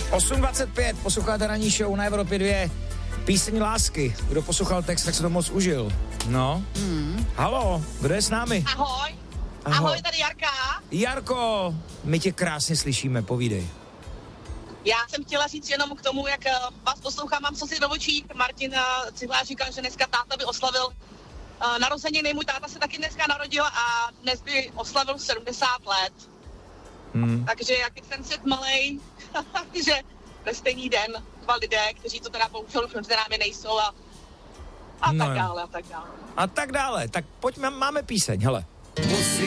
8:25, posloucháte ranní show na Evropě 2. Píseň lásky. Kdo poslouchal text, tak se to moc užil. No. Halo, kdo je s námi? Ahoj. Ahoj, tady Jarka. Jarko, my tě krásně slyšíme, povídej. Já jsem chtěla říct jenom k tomu, jak vás poslouchám, mám slzy do očí. Martin Cihlář říkal, že dneska táta by oslavil narozeniny. Můj táta se taky dneska narodil a dnes by oslavil 70 let. Takže jak ten svět malej, že ve stejný den 2 lidé, kteří to teda bohužel už mezi námi nejsou a tak dále. A tak dále. Tak pojďme, máme píseň, hele.